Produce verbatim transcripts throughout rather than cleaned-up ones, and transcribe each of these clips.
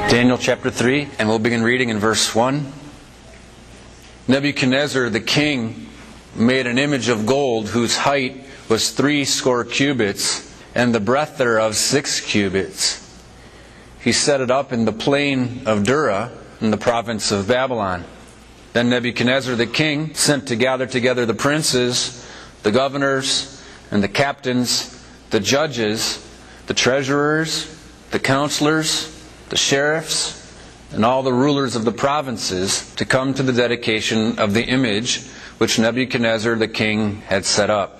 Daniel chapter three, and we'll begin reading in verse one. Nebuchadnezzar the king made an image of gold whose height was three score cubits, and the breadth thereof six cubits. He set it up in the plain of Dura, in the province of Babylon. Then Nebuchadnezzar the king sent to gather together the princes, the governors, and the captains, the judges, the treasurers, the counselors, the sheriffs, and all the rulers of the provinces to come to the dedication of the image which Nebuchadnezzar the king had set up.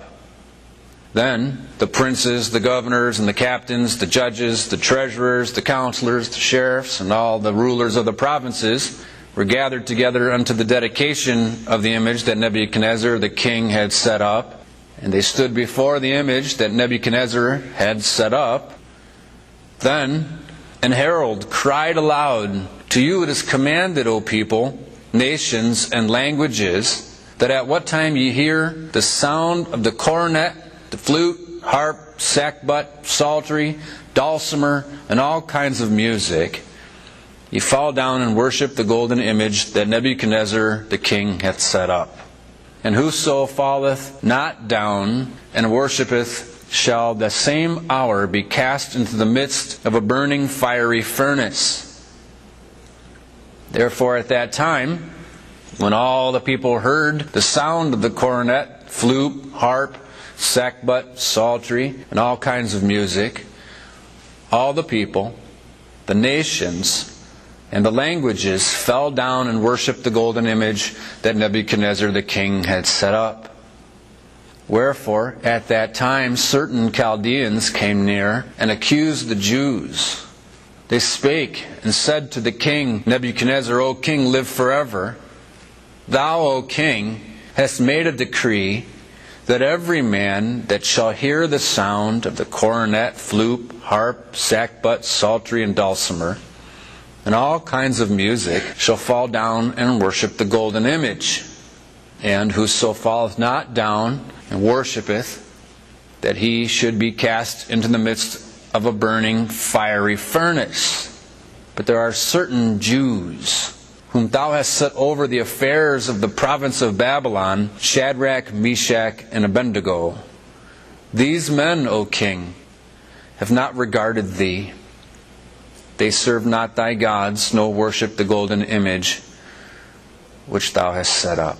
Then the princes, the governors, and the captains, the judges, the treasurers, the counselors, the sheriffs, and all the rulers of the provinces were gathered together unto the dedication of the image that Nebuchadnezzar the king had set up. And they stood before the image that Nebuchadnezzar had set up. Then an herald cried aloud, "To you it is commanded, O people, nations, and languages, that at what time ye hear the sound of the cornet, the flute, harp, sackbut, psaltery, dulcimer, and all kinds of music, ye fall down and worship the golden image that Nebuchadnezzar the king hath set up. And whoso falleth not down and worshipeth shall the same hour be cast into the midst of a burning fiery furnace." Therefore at that time, when all the people heard the sound of the cornet, flute, harp, sackbut, psaltery, and all kinds of music, all the people, the nations, and the languages fell down and worshipped the golden image that Nebuchadnezzar the king had set up. Wherefore, at that time, certain Chaldeans came near and accused the Jews. They spake and said to the king Nebuchadnezzar, "O king, live forever. Thou, O king, hast made a decree that every man that shall hear the sound of the cornet, flute, harp, sackbut, psaltery, and dulcimer, and all kinds of music, shall fall down and worship the golden image. And whoso falleth not down and worshipeth, that he should be cast into the midst of a burning fiery furnace. But there are certain Jews, whom thou hast set over the affairs of the province of Babylon, Shadrach, Meshach, and Abednego. These men, O king, have not regarded thee. They serve not thy gods, nor worship the golden image which thou hast set up."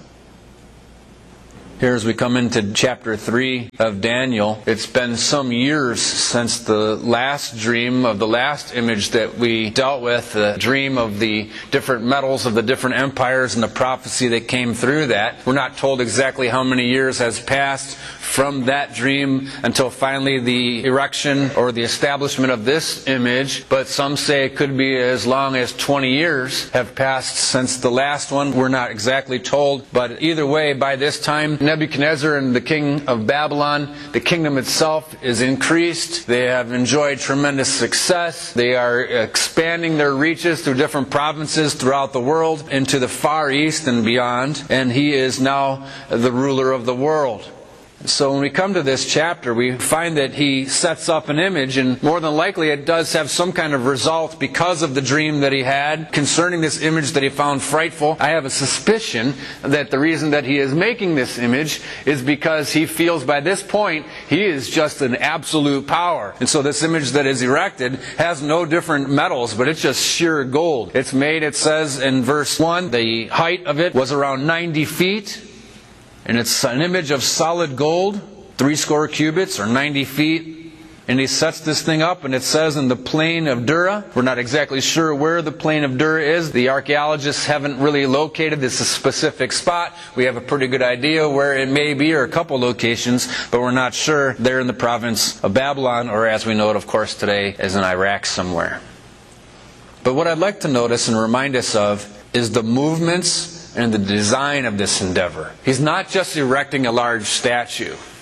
Here as we come into chapter three of Daniel, it's been some years since the last dream of the last image that we dealt with, the dream of the different metals of the different empires and the prophecy that came through that. We're not told exactly how many years has passed from that dream until finally the erection or the establishment of this image, but some say it could be as long as twenty years have passed since the last one. We're not exactly told, but either way, by this time, Nebuchadnezzar and the king of Babylon, the kingdom itself is increased. They have enjoyed tremendous success. They are expanding their reaches through different provinces throughout the world into the Far East and beyond. And he is now the ruler of the world. So when we come to this chapter, we find that he sets up an image, and more than likely it does have some kind of result because of the dream that he had concerning this image that he found frightful. I have a suspicion that the reason that he is making this image is because he feels by this point he is just an absolute power. And so this image that is erected has no different metals, but it's just sheer gold. It's made, it says in verse one, the height of it was around ninety feet. And it's an image of solid gold, three score cubits or ninety feet. And he sets this thing up, and it says in the plain of Dura. We're not exactly sure where the plain of Dura is. The archaeologists haven't really located this specific spot. We have a pretty good idea where it may be, or a couple locations, but we're not sure. They're in the province of Babylon, or as we know it, of course, today, is in Iraq somewhere. But what I'd like to notice and remind us of is the movements and the design of this endeavor. He's not just erecting a large statue.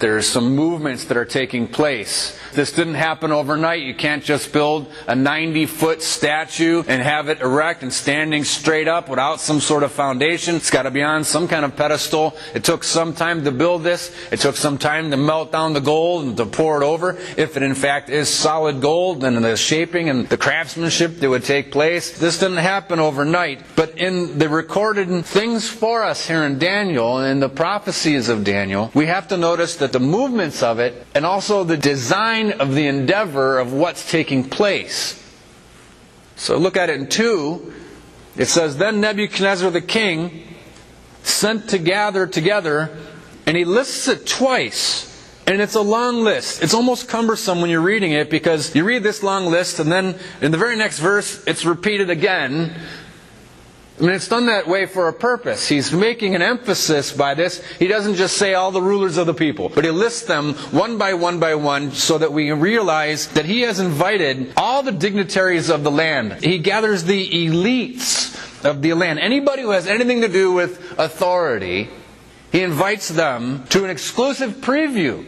There's some movements that are taking place. This didn't happen overnight. You can't just build a ninety-foot statue and have it erect and standing straight up without some sort of foundation. It's got to be on some kind of pedestal. It took some time to build this. It took some time to melt down the gold and to pour it over. If it in fact is solid gold, then the shaping and the craftsmanship that would take place. This didn't happen overnight. But in the recorded things for us here in Daniel and in the prophecies of Daniel, we have to notice that the movements of it and also the design of the endeavor of what's taking place. So look at it in two. It says, Then Nebuchadnezzar the king sent to gather together, and he lists it twice. And it's a long list. It's almost cumbersome when you're reading it, because you read this long list and then in the very next verse it's repeated again. I mean, it's done that way for a purpose. He's making an emphasis by this. He doesn't just say all the rulers of the people, but he lists them one by one by one so that we realize that he has invited all the dignitaries of the land. He gathers the elites of the land. Anybody who has anything to do with authority, he invites them to an exclusive preview.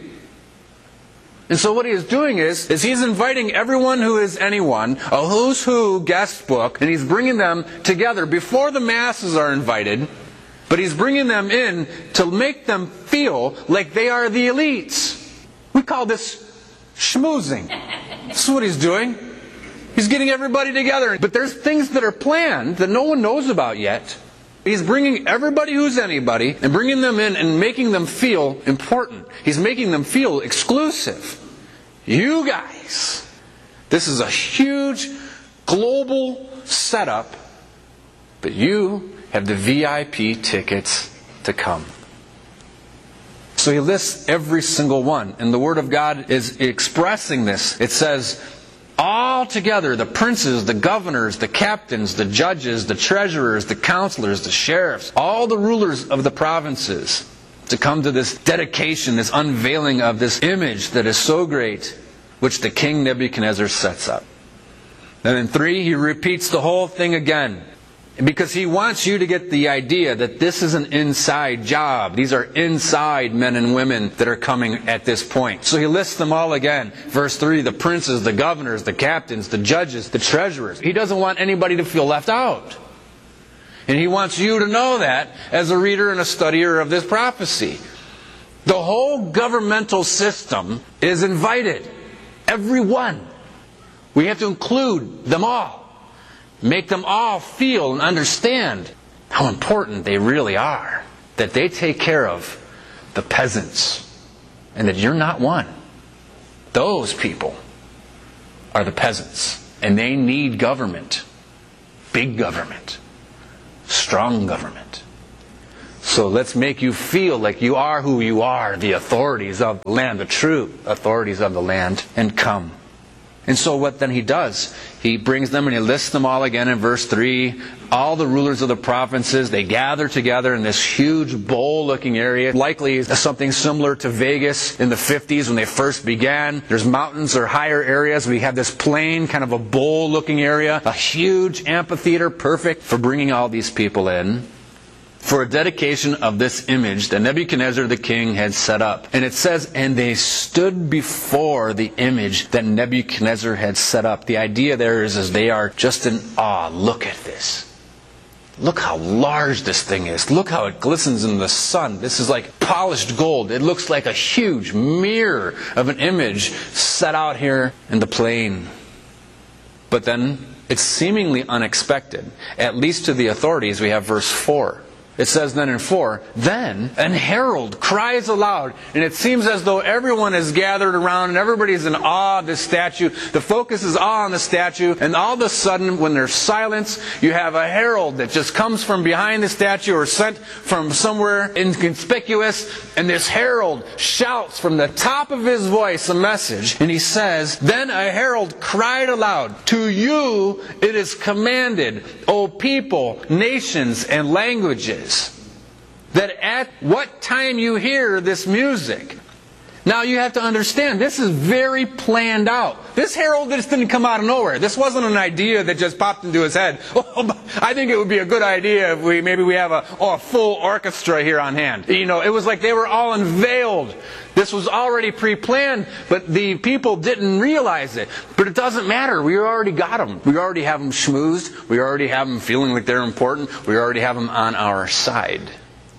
And so what he is doing is, is he's inviting everyone who is anyone, a who's who guest book, and he's bringing them together before the masses are invited, but he's bringing them in to make them feel like they are the elites. We call this schmoozing. This is what he's doing. He's getting everybody together. But there's things that are planned that no one knows about yet. He's bringing everybody who's anybody and bringing them in and making them feel important. He's making them feel exclusive. You guys, this is a huge global setup, but you have the V I P tickets to come. So he lists every single one, and the Word of God is expressing this. It says, all together, the princes, the governors, the captains, the judges, the treasurers, the counselors, the sheriffs, all the rulers of the provinces, to come to this dedication, this unveiling of this image that is so great, which the king Nebuchadnezzar sets up. Then in three, he repeats the whole thing again, because he wants you to get the idea that this is an inside job. These are inside men and women that are coming at this point. So he lists them all again. Verse three, the princes, the governors, the captains, the judges, the treasurers. He doesn't want anybody to feel left out. And he wants you to know that as a reader and a studier of this prophecy. The whole governmental system is invited. Everyone. We have to include them all. Make them all feel and understand how important they really are. That they take care of the peasants. And that you're not one. Those people are the peasants. And they need government. Big government. Strong government. So let's make you feel like you are who you are. The authorities of the land. The true authorities of the land. And come. And so what then he does, he brings them and he lists them all again in verse three. All the rulers of the provinces, they gather together in this huge bowl-looking area. Likely something similar to Vegas in the fifties when they first began. There's mountains or higher areas. We have this plain, kind of a bowl-looking area. A huge amphitheater, perfect for bringing all these people in. For a dedication of this image that Nebuchadnezzar the king had set up. And it says, and they stood before the image that Nebuchadnezzar had set up. The idea there is, is they are just in awe. Look at this. Look how large this thing is. Look how it glistens in the sun. This is like polished gold. It looks like a huge mirror of an image set out here in the plain. But then it's seemingly unexpected. At least to the authorities, we have verse four. It says then in four, then an herald cries aloud, and it seems as though everyone is gathered around and everybody's in awe of this statue. The focus is awe on the statue, and all of a sudden, when there's silence, you have a herald that just comes from behind the statue or sent from somewhere inconspicuous, and this herald shouts from the top of his voice a message, and he says, then a herald cried aloud, to you it is commanded, O people, nations, and languages, that at what time you hear this music, Now you have to understand, this is very planned out. This herald just didn't come out of nowhere. This wasn't an idea that just popped into his head. Oh, I think it would be a good idea if we maybe we have a, oh, a full orchestra here on hand. You know, it was like they were all unveiled. This was already pre-planned, but the people didn't realize it. But it doesn't matter. We already got them. We already have them schmoozed. We already have them feeling like they're important. We already have them on our side.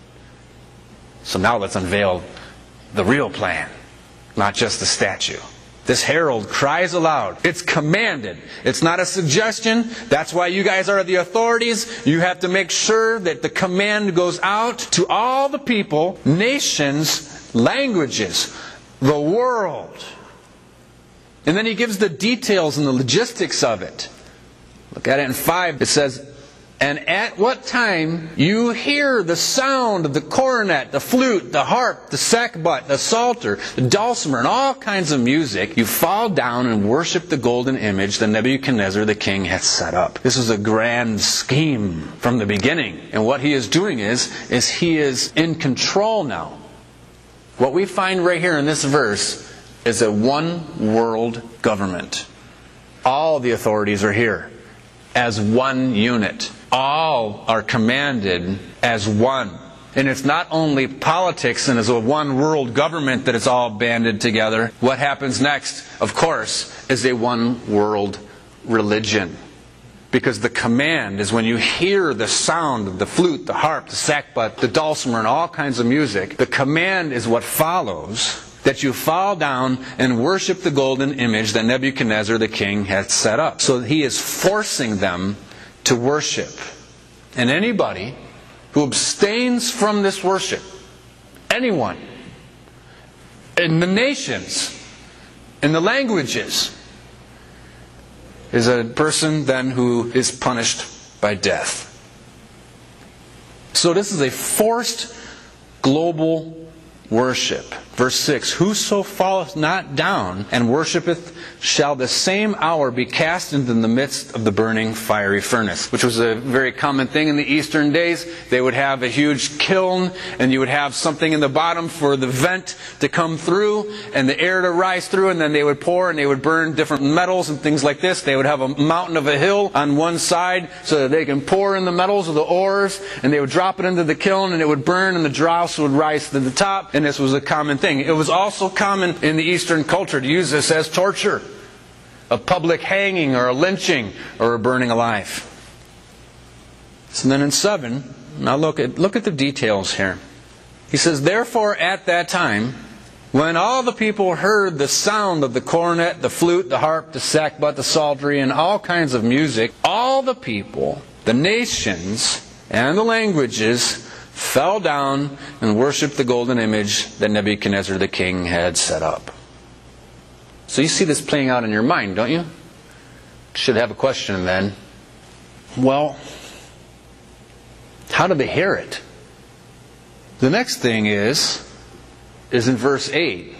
So now let's unveil the real plan, not just the statue. This herald cries aloud. It's commanded. It's not a suggestion. That's why you guys are the authorities. You have to make sure that the command goes out to all the people, nations, languages, the world. And then he gives the details and the logistics of it. Look at it in five. It says, and at what time you hear the sound of the cornet, the flute, the harp, the sackbut, the psalter, the dulcimer, and all kinds of music, you fall down and worship the golden image that Nebuchadnezzar the king hath set up. This is a grand scheme from the beginning. And what he is doing is, is he is in control now. What we find right here in this verse is a one world government. All the authorities are here as one unit. All are commanded as one. And it's not only politics and as a one world government that it's all banded together. What happens next, of course, is a one world religion. Because the command is when you hear the sound of the flute, the harp, the sackbut, the dulcimer, and all kinds of music, the command is what follows, that you fall down and worship the golden image that Nebuchadnezzar the king hath set up. So he is forcing them to worship. And anybody who abstains from this worship, anyone, in the nations, in the languages, is a person then who is punished by death. So this is a forced global worship. Verse six, whoso falleth not down and worshipeth shall the same hour be cast into the midst of the burning fiery furnace. Which was a very common thing in the Eastern days. They would have a huge kiln and you would have something in the bottom for the vent to come through and the air to rise through, and then they would pour and they would burn different metals and things like this. They would have a mountain of a hill on one side so that they can pour in the metals of the ores, and they would drop it into the kiln and it would burn and the dross would rise to the top, and this was a common thing. It was also common in the Eastern culture to use this as torture. A public hanging or a lynching or a burning alive. So then in seven, now look at, look at the details here. He says, therefore at that time, when all the people heard the sound of the cornet, the flute, the harp, the sackbut, the psaltery, and all kinds of music, all the people, the nations, and the languages fell down and worshipped the golden image that Nebuchadnezzar the king had set up. So you see this playing out in your mind, don't you? Should have a question then. Well, how did they hear it? The next thing is, is in verse eight.